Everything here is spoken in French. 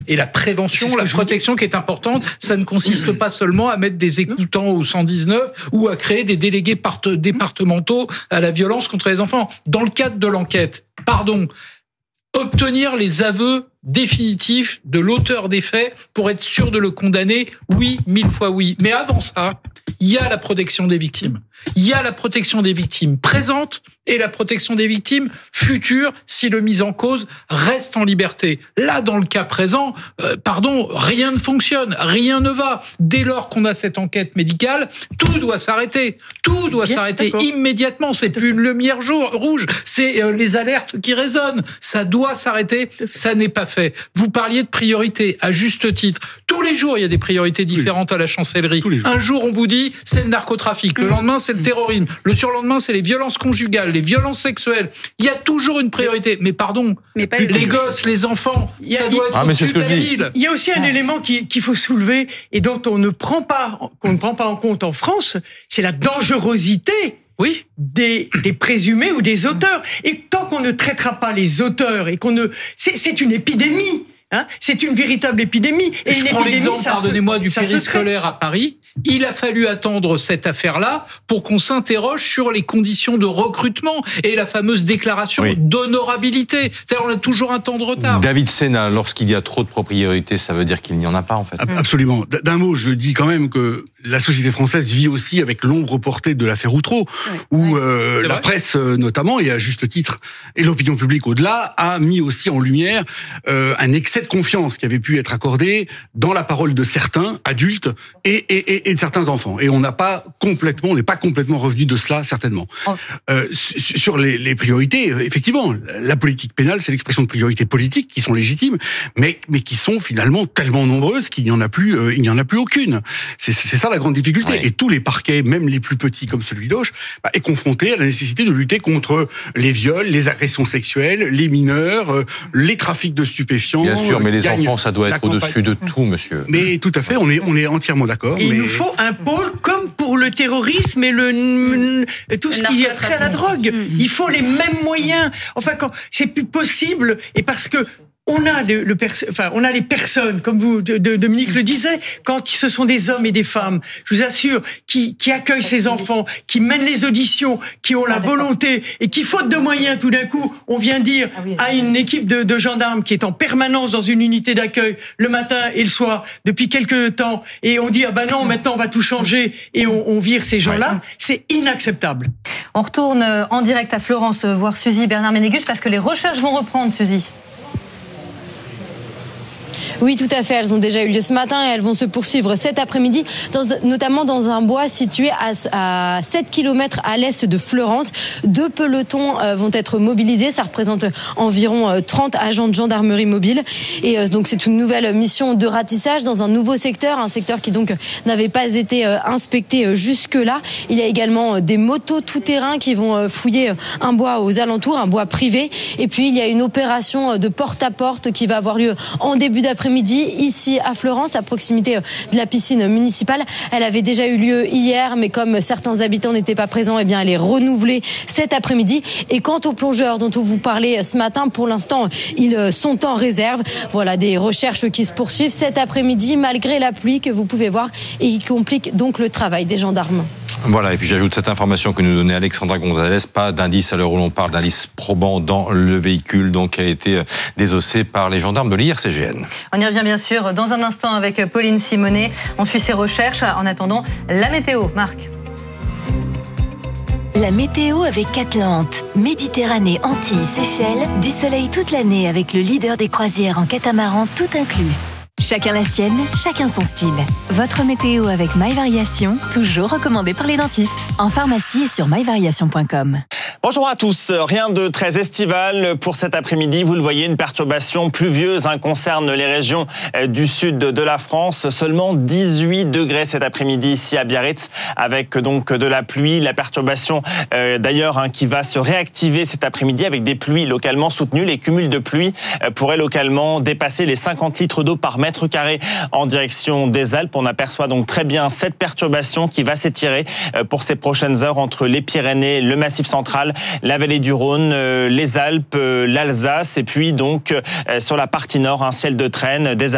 Et la prévention, la protection qui est importante, ça ne consiste pas seulement à mettre des écoutants au 119 ou à créer des délégués départementaux à la violence contre les enfants. Dans le cadre de l'enquête, obtenir les aveux définitifs de l'auteur des faits pour être sûr de le condamner, oui, 1000 fois oui. Mais avant ça, il y a la protection des victimes. Il y a la protection des victimes présentes et la protection des victimes futures si le mis en cause reste en liberté. Là, dans le cas présent, rien ne fonctionne, rien ne va. Dès lors qu'on a cette enquête médicale, tout doit s'arrêter. Tout doit s'arrêter immédiatement. C'est plus une lumière rouge, c'est les alertes qui résonnent. Ça doit s'arrêter, ça n'est pas fait. Vous parliez de priorités, à juste titre. Tous les jours, il y a des priorités différentes à la chancellerie. Un jour, on vous dit, c'est le narcotrafic. Le lendemain, c'est le terrorisme. Le surlendemain, c'est les violences conjugales, les violences sexuelles. Il y a toujours une priorité. Mais pardon, les gosses, les enfants, ça doit être au-dessus de la ville. Il y a aussi un élément qu'il faut soulever et dont qu'on ne prend pas en compte en France, c'est la dangerosité des présumés ou des auteurs. Et tant qu'on ne traitera pas les auteurs et c'est une épidémie. C'est une véritable épidémie. Et je prends l'exemple, pardonnez-moi, du périscolaire à Paris. Il a fallu attendre cette affaire-là pour qu'on s'interroge sur les conditions de recrutement et la fameuse déclaration d'honorabilité. C'est-à-dire, on a toujours un temps de retard. David Sena, lorsqu'il y a trop de propriétés, ça veut dire qu'il n'y en a pas, en fait. Absolument. D'un mot, je dis quand même que la société française vit aussi avec l'ombre portée de l'affaire Outreau, où la presse, notamment, et à juste titre, et l'opinion publique au-delà, a mis aussi en lumière un excès de confiance qui avait pu être accordé dans la parole de certains adultes et de certains enfants. Et on n'est pas complètement revenu de cela, certainement. Sur les priorités, effectivement, la politique pénale, c'est l'expression de priorités politiques qui sont légitimes, mais qui sont finalement tellement nombreuses qu'il n'y en a plus aucune. C'est ça la grande difficulté. Et tous les parquets, même les plus petits comme celui d'Auch, est confronté à la nécessité de lutter contre les viols, les agressions sexuelles, les mineurs, les trafics de stupéfiants. Bien sûr, mais les enfants, ça doit être au-dessus de tout, monsieur. Mais tout à fait, on est entièrement d'accord. Et il nous faut un pôle comme pour le terrorisme et tout ce qui a trait à la drogue. Il faut les mêmes moyens. Enfin, quand c'est plus possible, et parce que on a les personnes, comme vous, Dominique le disait, quand ce sont des hommes et des femmes, je vous assure, qui accueillent ces enfants, qui mènent les auditions, qui ont la volonté, et qui, faute de moyens, tout d'un coup, on vient dire à une équipe de gendarmes qui est en permanence dans une unité d'accueil, le matin et le soir, depuis quelques temps, et on dit, non, maintenant on va tout changer, et on vire ces gens-là, c'est inacceptable. On retourne en direct à Florence voir Suzy Bernard-Ménégus, parce que les recherches vont reprendre, Suzy. Oui, tout à fait. Elles ont déjà eu lieu ce matin et elles vont se poursuivre cet après-midi, notamment dans un bois situé à 7 km à l'est de Fleurance. 2 pelotons vont être mobilisés. Ça représente environ 30 agents de gendarmerie mobile. Et donc, c'est une nouvelle mission de ratissage dans un nouveau secteur, un secteur qui donc n'avait pas été inspecté jusque-là. Il y a également des motos tout-terrain qui vont fouiller un bois aux alentours, un bois privé. Et puis, il y a une opération de porte-à-porte qui va avoir lieu en début d'après-midi ici à Fleurance, à proximité de la piscine municipale. Elle avait déjà eu lieu hier, mais comme certains habitants n'étaient pas présents, eh bien elle est renouvelée cet après-midi. Et quant aux plongeurs dont on vous parlait ce matin, pour l'instant, ils sont en réserve. Voilà, des recherches qui se poursuivent cet après-midi, malgré la pluie que vous pouvez voir et qui complique donc le travail des gendarmes. Voilà, et puis j'ajoute cette information que nous donnait Alexandra Gonzalez, pas d'indice à l'heure où l'on parle, d'indice probant dans le véhicule, donc qui a été désossé par les gendarmes de l'IRCGN. On y revient bien sûr dans un instant avec Pauline Simonet. On suit ses recherches. En attendant, la météo, Marc. La météo avec Atlante. Méditerranée, Antilles, Seychelles, du soleil toute l'année avec le leader des croisières en catamaran tout inclus. Chacun la sienne, chacun son style. Votre météo avec MyVariation, toujours recommandé par les dentistes. En pharmacie et sur myvariation.com. Bonjour à tous. Rien de très estival pour cet après-midi. Vous le voyez, une perturbation pluvieuse concerne les régions du sud de la France. Seulement 18 degrés cet après-midi ici à Biarritz, avec donc de la pluie. La perturbation d'ailleurs qui va se réactiver cet après-midi avec des pluies localement soutenues. Les cumuls de pluie pourraient localement dépasser les 50 litres d'eau par mètre carré en direction des Alpes. On aperçoit donc très bien cette perturbation qui va s'étirer pour ces prochaines heures entre les Pyrénées, le Massif central, la vallée du Rhône, les Alpes, l'Alsace et puis donc sur la partie nord, un ciel de traîne, des